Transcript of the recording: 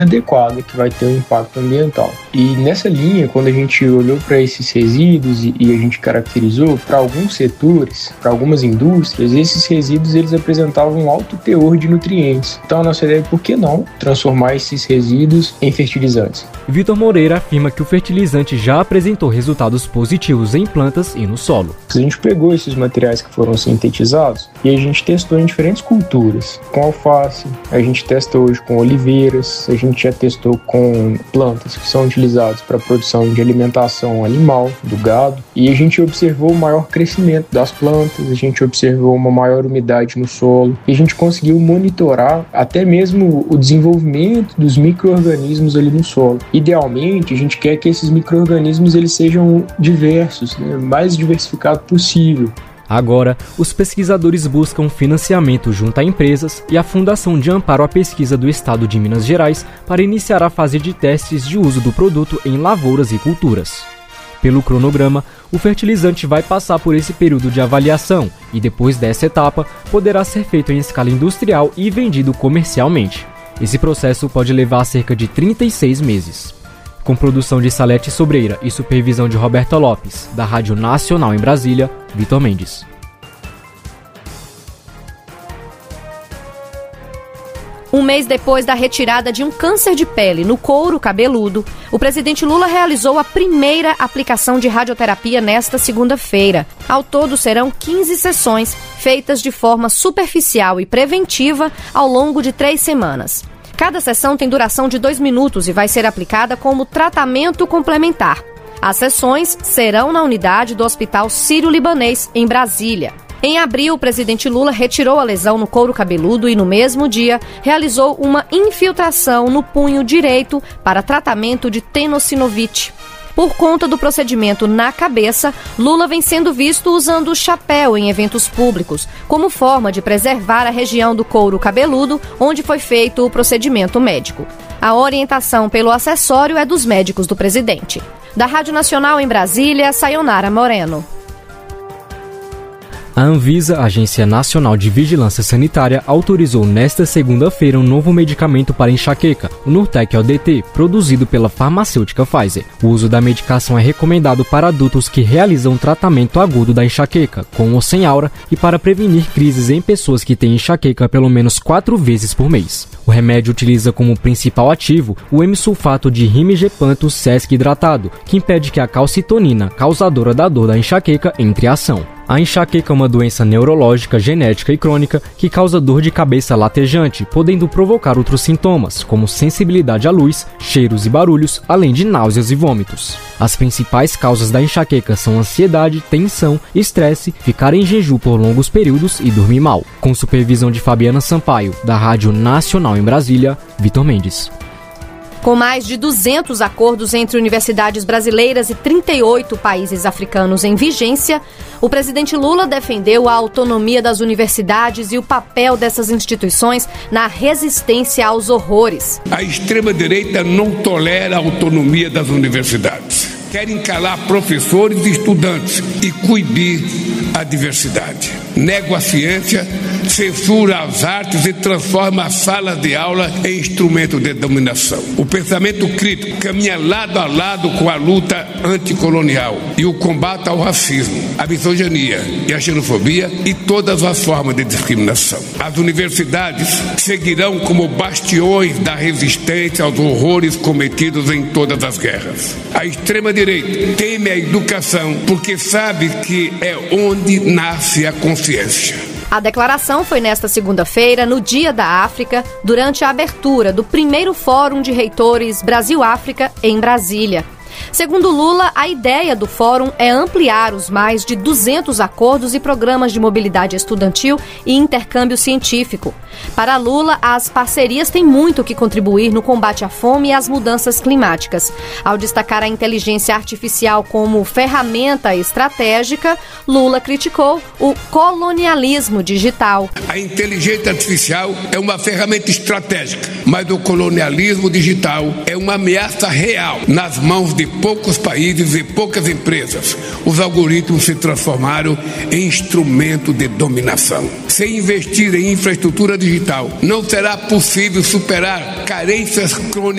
adequada, que vai ter um impacto ambiental. E nessa linha, quando a gente olhou para esses resíduos e a gente caracterizou, para alguns setores, para algumas indústrias, esses resíduos eles apresentavam um alto teor de nutrientes. Então a nossa ideia é, por que não transformar esses resíduos em fertilizantes? Vitor Moreira afirma que o fertilizante já apresentou resultados positivos em plantas e no solo. A gente pegou esses materiais que foram sintetizados e a gente testou em diferentes culturas. Com alface, a gente testa hoje com oliveiras, a gente já testou com plantas que são utilizadas para a produção de alimentação animal, do gado, e a gente observou o maior crescimento das plantas, a gente observou uma maior umidade no solo, e a gente conseguiu monitorar até mesmo o desenvolvimento dos micro-organismos ali no solo. Idealmente, a gente quer que esses micro-organismos eles sejam diversos, mais diversificado possível. Agora, os pesquisadores buscam financiamento junto a empresas e a Fundação de Amparo à Pesquisa do Estado de Minas Gerais para iniciar a fase de testes de uso do produto em lavouras e culturas. Pelo cronograma, o fertilizante vai passar por esse período de avaliação e, depois dessa etapa, poderá ser feito em escala industrial e vendido comercialmente. Esse processo pode levar cerca de 36 meses. Com produção de Salete Sobreira e supervisão de Roberta Lopes, da Rádio Nacional em Brasília, Vitor Mendes. Um mês depois da retirada de um câncer de pele no couro cabeludo, o presidente Lula realizou a primeira aplicação de radioterapia nesta segunda-feira. Ao todo, serão 15 sessões, feitas de forma superficial e preventiva ao longo de 3 semanas. Cada sessão tem duração de 2 minutos e vai ser aplicada como tratamento complementar. As sessões serão na unidade do Hospital Sírio-Libanês, em Brasília. Em abril, o presidente Lula retirou a lesão no couro cabeludo e, no mesmo dia, realizou uma infiltração no punho direito para tratamento de tenossinovite. Por conta do procedimento na cabeça, Lula vem sendo visto usando o chapéu em eventos públicos, como forma de preservar a região do couro cabeludo onde foi feito o procedimento médico. A orientação pelo acessório é dos médicos do presidente. Da Rádio Nacional em Brasília, Sayonara Moreno. A Anvisa, Agência Nacional de Vigilância Sanitária, autorizou nesta segunda-feira um novo medicamento para enxaqueca, o Nurtec ODT, produzido pela farmacêutica Pfizer. O uso da medicação é recomendado para adultos que realizam tratamento agudo da enxaqueca, com ou sem aura, e para prevenir crises em pessoas que têm enxaqueca pelo menos 4 vezes por mês. O remédio utiliza como principal ativo o hemisulfato de rimigepanto sesc hidratado, que impede que a calcitonina, causadora da dor da enxaqueca, entre em ação. A enxaqueca é uma doença neurológica, genética e crônica que causa dor de cabeça latejante, podendo provocar outros sintomas, como sensibilidade à luz, cheiros e barulhos, além de náuseas e vômitos. As principais causas da enxaqueca são ansiedade, tensão, estresse, ficar em jejum por longos períodos e dormir mal. Com supervisão de Fabiana Sampaio, da Rádio Nacional em Brasília, Vitor Mendes. Com mais de 200 acordos entre universidades brasileiras e 38 países africanos em vigência, o presidente Lula defendeu a autonomia das universidades e o papel dessas instituições na resistência aos horrores. A extrema-direita não tolera a autonomia das universidades. Querem calar professores e estudantes e coibir a diversidade. Nega a ciência, censura as artes e transforma as salas de aula em instrumento de dominação. O pensamento crítico caminha lado a lado com a luta anticolonial e o combate ao racismo, a misoginia e a xenofobia e todas as formas de discriminação. As universidades seguirão como bastiões da resistência aos horrores cometidos em todas as guerras. A extrema-direita teme a educação porque sabe que é onde nasce a consciência. A declaração foi nesta segunda-feira, no Dia da África, durante a abertura do primeiro Fórum de Reitores Brasil-África em Brasília. Segundo Lula, a ideia do fórum é ampliar os mais de 200 acordos e programas de mobilidade estudantil e intercâmbio científico. Para Lula, as parcerias têm muito que contribuir no combate à fome e às mudanças climáticas. Ao destacar a inteligência artificial como ferramenta estratégica, Lula criticou o colonialismo digital. A inteligência artificial é uma ferramenta estratégica, mas o colonialismo digital é uma ameaça real nas mãos de poucos países e poucas empresas, os algoritmos se transformaram em instrumento de dominação. Sem investir em infraestrutura digital, não será possível superar carências crônicas